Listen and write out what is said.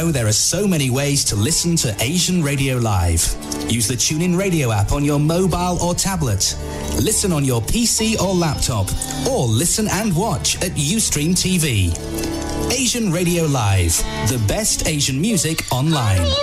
There are so many ways to listen to Asian Radio Live. Use the TuneIn Radio app on your mobile or tablet. Listen on your PC or laptop. Or listen and watch at Ustream TV. Asian Radio Live, the best Asian music online.